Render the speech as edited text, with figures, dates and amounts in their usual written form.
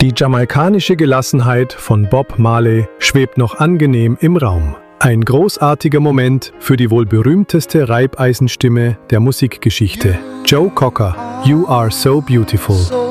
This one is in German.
Die jamaikanische Gelassenheit von Bob Marley schwebt noch angenehm im Raum. Ein großartiger Moment für die wohl berühmteste Reibeisenstimme der Musikgeschichte. Joe Cocker, You Are So Beautiful.